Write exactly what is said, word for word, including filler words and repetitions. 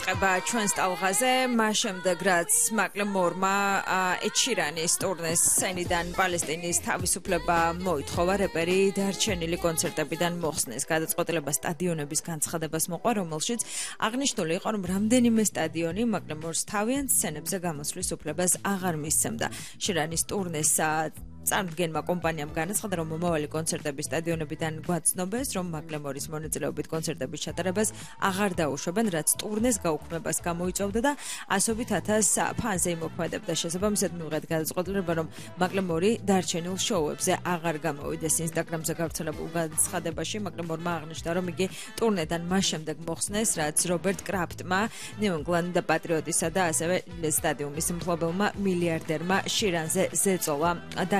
გვიწყება ჩვენს ტალღაზე, მას შემდეგ რაც მაკლემორმა ედ შირანის ტურნეს სცენიდან პალესტინის თავისუფლება მოითხოვა, რეპერი დარჩენილი კონცერტებიდან მოხსნეს. გადაწყვეტილება სტადიონების განცხადებას მოყვა, რომელშიც აღნიშნული იყო, რომ რამდენიმე სტადიონი მაკლემორს თავიანთ სცენებზე გამოსვლის უფლებას აღარ მისცემდა. შირანის ტურნეს წარმდგენმა კომპანიამ განაცხადა, რომ მომავალი კონცერტების სტადიონებიდან გვაცნობეს, რომ მაკლემორის მონაწილეობით კონცერტების ჩატარებას აღარ დაუშვებენ, რაც ტურნეს გაუქმებას გამოიწვევდა და ასობით ათას ფანზე იმოქმედებდა. შესაბამისად მივიღეთ გადაწყვეტილება, რომ მაკლემორი დარჩენილ შოუებზე აღარ გამოვიდეს. ინსტაგრამზე გავრცელებულ განცხადებაში მაკლემორმა აღნიშნა, რომ იგი ტურნედან მას შემდეგ მოხსნეს, რაც რობერტ კრაფტმა, ნიუ ინგლანდ პატრიოტისა და ასევე სტადიუმის მფლობელმა მილიარდერმა შირანზე ზეწოლა.